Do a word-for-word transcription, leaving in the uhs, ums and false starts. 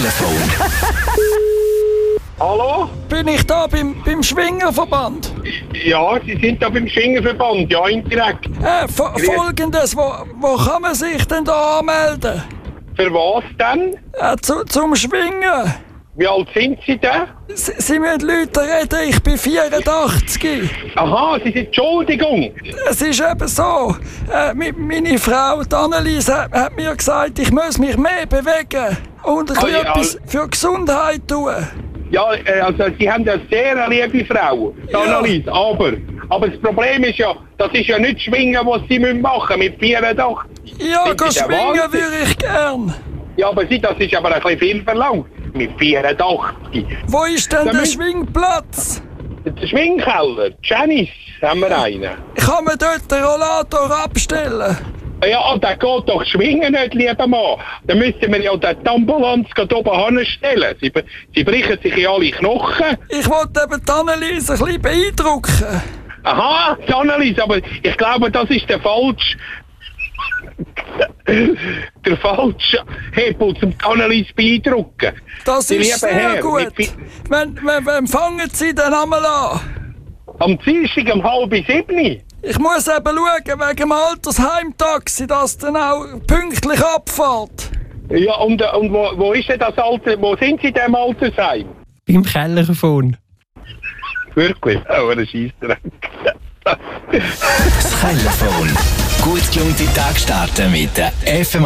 Xylophon. Hallo? Bin ich da beim, beim Schwingerverband? Ja, Sie sind da beim Schwingerverband, ja, indirekt. Äh, fo- folgendes, wo, wo kann man sich denn da anmelden? Für was denn? Äh, zu, zum Schwingen. Wie alt sind Sie denn? Sie, Sie müssen Leute reden, ich bin vierundachtzig. Aha, Sie sind, Entschuldigung. Es ist eben so, äh, mi- meine Frau, die Anneliese, hat, hat mir gesagt, ich muss mich mehr bewegen und ein Ah, bisschen ja. etwas für Gesundheit tun. Ja, äh, also Sie haben eine sehr liebe Frau, die Ja. Anneliese, aber, aber das Problem ist ja, das ist ja nicht Schwingen, was Sie müssen machen mit vierundachtzig. Ja, Sind go Sie der schwingen Wahnsinn? würde ich gern. Ja, aber Sie, das ist aber ein bisschen viel verlangt. Mit vierundachtzig. Wo ist denn Da der müssen- Schwingplatz? Der Schwingkeller, Janice, haben wir einen. Kann man dort den Rollator abstellen? Ja, der geht doch schwingen nicht, lieber Mann. Dann müssten wir ja die Ambulanz gerade oben hinstellen. Sie, bre- sie brechen sich in alle Knochen. Ich wollte eben die Anneliese ein bisschen beeindrucken. Aha, die Anneliese, aber ich glaube, das ist der falsche... der falsche Hebel, um die Anneliese beeindrucken. Das Sie ist lieben sehr Herr, gut. mit vi- Wann, wann, wann fangen Sie denn einmal an? Am Dienstag um halb sieben. Ich muss eben schauen, wegen dem Altersheimtaxi, dass dann auch pünktlich abfällt. Ja, und, äh, und wo, wo ist denn das Alter? Wo sind Sie denn im Altersheim? Beim Kellerphone. Wirklich? Oh, ein Scheissdreck. Das Xylophon. Gut gelungene Tag starten mit der F M